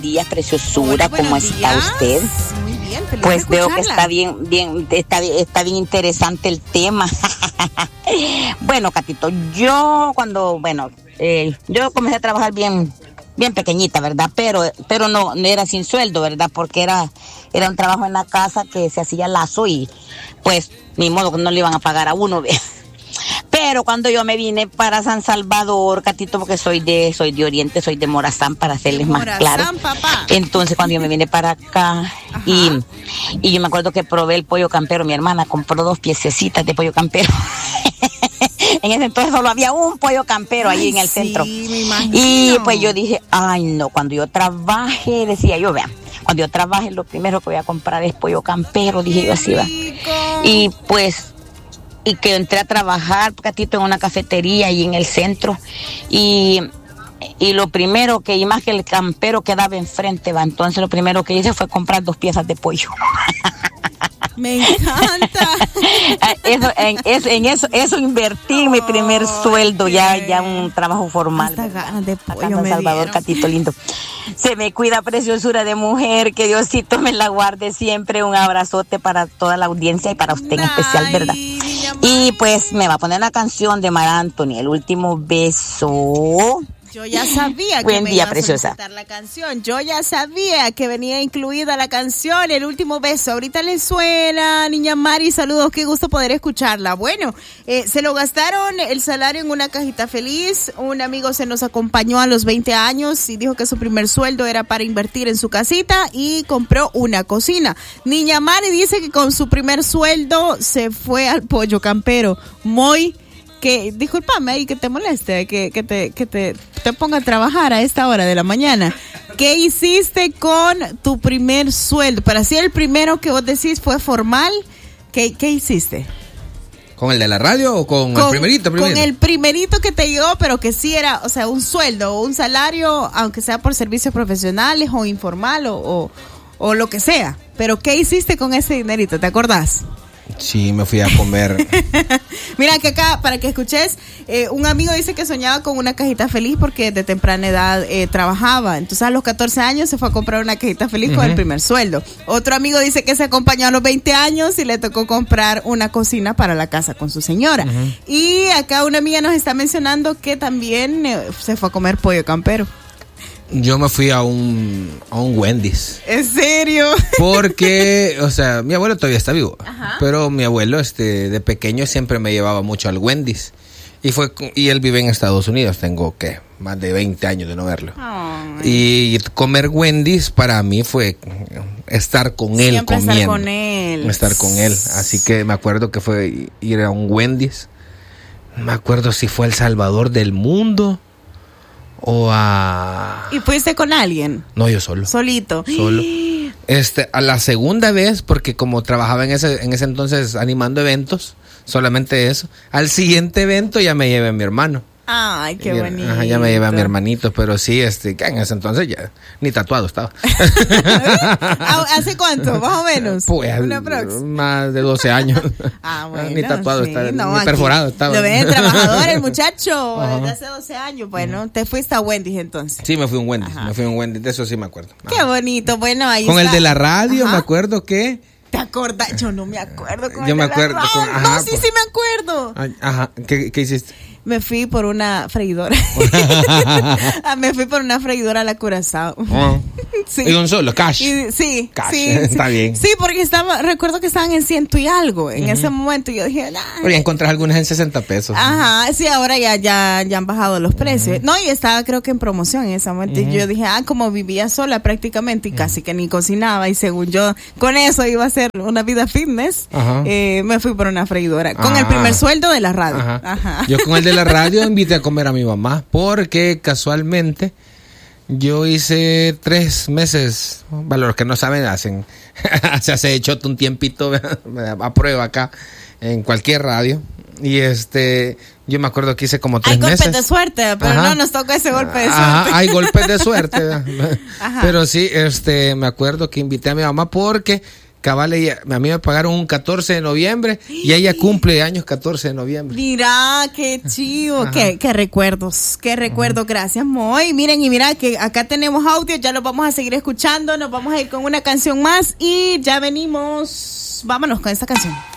días, preciosura. Hola, ¿Cómo está usted? Muy bien, feliz Pues de veo que escucharla. está bien interesante el tema. Bueno, Catito, yo comencé a trabajar bien pequeñita, ¿verdad? Pero no era sin sueldo, ¿verdad? Porque era un trabajo en la casa que se hacía lazo y pues ni modo que no le iban a pagar a uno, ¿ve? Pero cuando yo me vine para San Salvador, Catito, porque soy de Oriente, soy de Morazán, para serles más claro. Papá. Entonces cuando yo me vine para acá y yo me acuerdo que probé el pollo campero, mi hermana compró 2 piececitas de pollo campero. En ese entonces solo había un pollo campero allí en el centro. Me imagino. Y pues yo dije, ay no, cuando yo trabaje, decía yo, vean, cuando yo trabaje lo primero que voy a comprar es pollo campero, dije yo así, va. Y pues, y que entré a trabajar, Catito, en una cafetería ahí en el centro, y lo primero que, y más que el campero quedaba enfrente, va, entonces lo primero que hice fue comprar 2 piezas de pollo. Me encanta. Eso invertí mi primer sueldo, ya un trabajo formal. Hasta ganas de pollo acá en San Salvador, dieron. Catito lindo. Se me cuida, preciosura de mujer, que Diosito me la guarde siempre. Un abrazote para toda la audiencia y para usted en especial, ¿verdad? Y pues me va a poner una canción de Mar Anthony, El Último Beso. Yo ya sabía Buen que me día, iba a preciosa. solicitar la canción. Yo ya sabía que venía incluida la canción El Último Beso. Ahorita le suena, niña Mari, saludos, qué gusto poder escucharla. Bueno, se lo gastaron el salario en una cajita feliz. Un amigo se nos acompañó a los 20 años y dijo que su primer sueldo era para invertir en su casita y compró una cocina. Niña Mari dice que con su primer sueldo se fue al pollo campero. Muy que, discúlpame y que te moleste, que te ponga a trabajar a esta hora de la mañana. ¿Qué hiciste con tu primer sueldo? Para ser el primero que vos decís fue formal, ¿qué hiciste? ¿Con el de la radio o con el primerito? Con el primerito que te llegó, pero que sí era, o sea, un sueldo o un salario, aunque sea por servicios profesionales o informal o lo que sea. Pero ¿qué hiciste con ese dinerito? ¿Te acordás? Sí, me fui a comer. Mira que acá, para que escuches, un amigo dice que soñaba con una cajita feliz porque de temprana edad trabajaba. Entonces a los 14 años se fue a comprar una cajita feliz con el primer sueldo. Otro amigo dice que se acompañó a los 20 años y le tocó comprar una cocina para la casa con su señora. Y acá una amiga nos está mencionando que también se fue a comer pollo campero. Yo me fui a un Wendy's. ¿En serio? Porque, o sea, mi abuelo todavía está vivo. Ajá. Pero mi abuelo, de pequeño siempre me llevaba mucho al Wendy's. Y él vive en Estados Unidos. Tengo, más de 20 años de no verlo. Y comer Wendy's para mí fue estar con él siempre comiendo. Estar con él. Así que me acuerdo que fue ir a un Wendy's. No me acuerdo si fue El Salvador del Mundo. ¿Y fuiste con alguien? No, yo solo. Solito. Solo. A la segunda vez, porque como trabajaba en ese entonces animando eventos, solamente eso. Al siguiente evento ya me llevé a mi hermano. Ay, qué bonito. Ya me llevé a mi hermanito, pero sí, que en ese entonces ya ni tatuado estaba. ¿Hace cuánto, más o menos? Pues más de 12 años. Bueno, ni tatuado sí, estaba, no, ni perforado estaba. Lo ves trabajador el muchacho, desde hace 12 años. Bueno, te fuiste a Wendy's entonces. Sí, me fui a un Wendy's, de eso sí me acuerdo. Qué bonito, bueno, ahí con está. El de la radio, me acuerdo que... ¿Te acuerdas? Yo no me acuerdo. Yo me acuerdo. Sí me acuerdo. Ajá, ¿qué hiciste? Me fui por una freidora. Me fui por una freidora a la Curazao. Sí. ¿Y un solo? ¿Cash? Sí. Cash. Sí, está bien. Sí, porque recuerdo que estaban en 100 y algo en ese momento. Y yo dije, pero ya encontrás algunas en 60 pesos. Ajá, sí, ahora ya han bajado los precios. No, y estaba creo que en promoción en ese momento. Y yo dije, como vivía sola prácticamente y casi que ni cocinaba. Y según yo, con eso iba a ser una vida fitness. Me fui por una freidora. Con el primer sueldo de la radio. Ajá. Yo con el de la radio invité a comer a mi mamá porque casualmente yo hice 3 meses, para los que no saben, se hace hecho un tiempito a prueba acá en cualquier radio y yo me acuerdo que hice como 3 meses. Hay golpes de suerte, pero no nos tocó ese golpe de suerte. Hay golpes de suerte. Pero sí, me acuerdo que invité a mi mamá porque cabal, a mí me pagaron un 14 de noviembre y ella cumple años 14 de noviembre. Mira, qué chido, qué recuerdos, gracias, Moy. Miren, y mira que acá tenemos audio, ya los vamos a seguir escuchando, nos vamos a ir con una canción más y ya venimos. Vámonos con esta canción.